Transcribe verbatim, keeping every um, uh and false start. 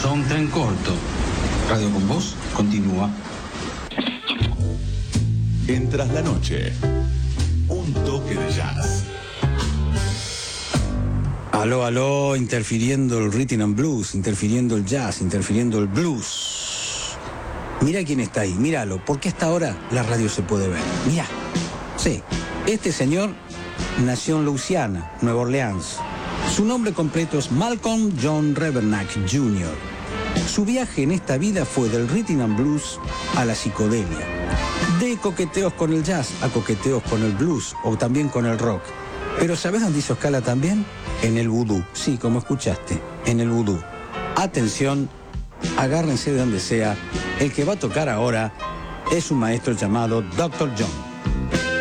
hasta un tren corto. Radio con Voz continúa. En Tras la Noche, un toque de jazz. Aló, aló, interfiriendo el rhythm and blues, interfiriendo el jazz, interfiriendo el blues. Mira quién está ahí, míralo, porque a esta hora la radio se puede ver. Mira, sí, este señor nació en Louisiana, Nueva Orleans. Su nombre completo es Malcolm John Rebernack junior Su viaje en esta vida fue del rhythm and blues a la psicodelia, de coqueteos con el jazz a coqueteos con el blues o también con el rock. Pero ¿sabes dónde hizo escala también? En el vudú, sí, como escuchaste, en el vudú. Atención, agárrense de donde sea, el que va a tocar ahora es un maestro llamado doctor John.